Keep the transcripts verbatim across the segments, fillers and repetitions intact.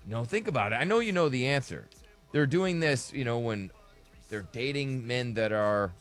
No, think about it. I know you know the answer. They're doing this, you know, when they're dating men that are.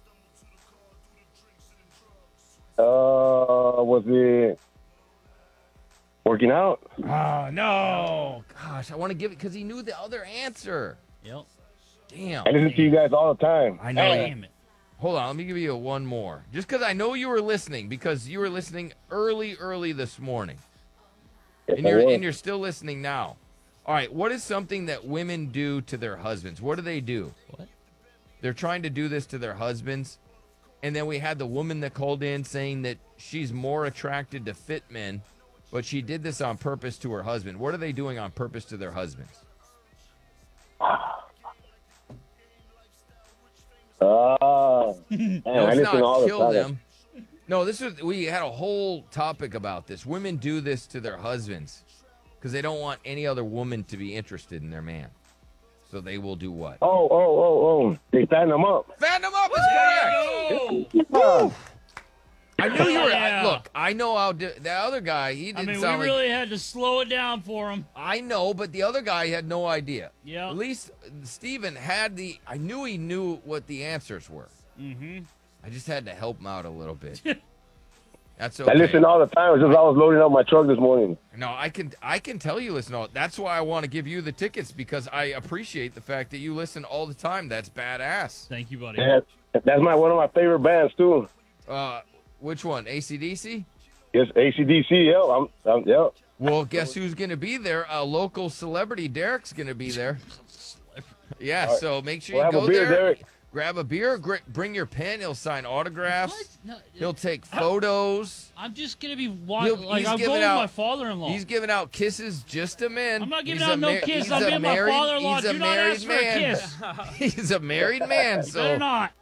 Uh, was it working out? Oh, no. Gosh, I want to give it because he knew the other answer. Yep. Damn. I listen to you guys all the time. I know. you- Damn it. Hold on, let me give you one more. Just because I know you were listening, because you were listening early, early this morning. Yes, And I you're was. and you're still listening now. All right, what is something that women do to their husbands? What do they do? What? They're trying to do this to their husbands. And then we had the woman that called in saying that she's more attracted to fit men, but she did this on purpose to her husband. What are they doing on purpose to their husbands? Ah, man, No, I it's listen not all the kill time. them. No, this is we had a whole topic about this. Women do this to their husbands because they don't want any other woman to be interested in their man. So they will do what? Oh, oh, oh, oh! They fatten them up. Fan them up is correct. Oh. I knew you were. Yeah. I, look, I know how di- the other guy. He I didn't mean, we sound like. really had to slow it down for him. I know, but the other guy had no idea. Yeah. At least Steven had the. I knew he knew what the answers were. Mm-hmm. I just had to help him out a little bit. That's okay. I listen all the time. It's just I was loading up my truck this morning. No, I can I can tell you listen all. That's why I want to give you the tickets because I appreciate the fact that you listen all the time. That's badass. Thank you, buddy. Yeah, that's my one of my favorite bands too. Uh, which one? A C D C? Yes, A C D C. Yep, I'm, I'm, yep. Well, guess who's going to be there? A local celebrity, Derek's going to be there. Yeah, All right. so make sure We'll you have go a beer, there. Derek. Grab a beer. Gr- bring your pen. He'll sign autographs. What? No, He'll take photos. I'm just gonna be wa- He'll- like he's I'm giving going out- with my father-in-law. He's giving out kisses just to men. I'm not giving He's out a no mar- kiss. he's I'm a being my married- father-in-law. He's a Do not married ask for a man. kiss. He's a married man, Better so not.